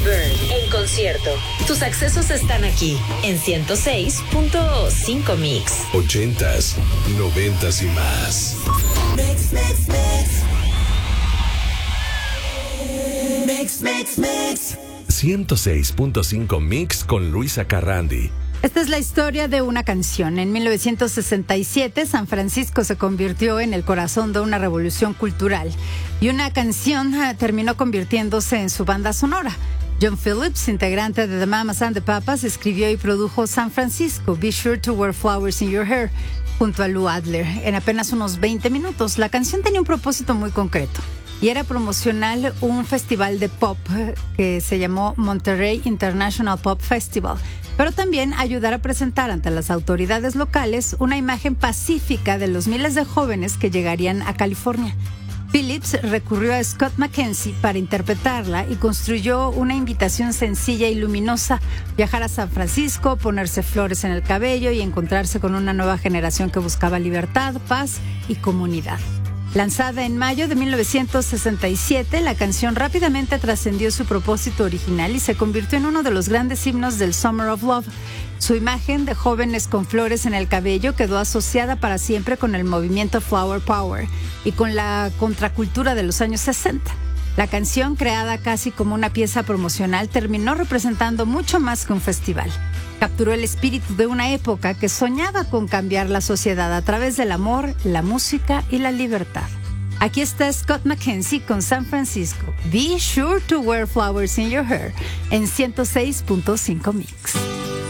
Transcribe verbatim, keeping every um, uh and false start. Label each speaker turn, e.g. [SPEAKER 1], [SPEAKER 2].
[SPEAKER 1] Byrne en concierto. Tus accesos están aquí en ciento seis punto cinco Mix.
[SPEAKER 2] Ochentas, noventas y más.
[SPEAKER 3] Mix, mix, mix. Mix, mix, mix.
[SPEAKER 2] ciento seis punto cinco Mix con Luisa Carrandi.
[SPEAKER 4] Esta es la historia de una canción. En mil novecientos sesenta y siete, San Francisco se convirtió en el corazón de una revolución cultural y una canción uh, terminó convirtiéndose en su banda sonora. John Phillips, integrante de The Mamas and the Papas, escribió y produjo San Francisco, Be Sure to Wear Flowers in Your Hair, junto a Lou Adler. En apenas unos veinte minutos, la canción tenía un propósito muy concreto y era promocionar un festival de pop que se llamó Monterrey International Pop Festival, pero también ayudar a presentar ante las autoridades locales una imagen pacífica de los miles de jóvenes que llegarían a California. Phillips recurrió a Scott McKenzie para interpretarla y construyó una invitación sencilla y luminosa: viajar a San Francisco, ponerse flores en el cabello y encontrarse con una nueva generación que buscaba libertad, paz y comunidad. Lanzada en mayo de mil novecientos sesenta y siete, la canción rápidamente trascendió su propósito original y se convirtió en uno de los grandes himnos del Summer of Love. Su imagen de jóvenes con flores en el cabello quedó asociada para siempre con el movimiento Flower Power y con la contracultura de los años sesenta. La canción, creada casi como una pieza promocional, terminó representando mucho más que un festival. Capturó el espíritu de una época que soñaba con cambiar la sociedad a través del amor, la música y la libertad. Aquí está Scott McKenzie con San Francisco. Be Sure to Wear Flowers in Your Hair en ciento seis punto cinco Mix.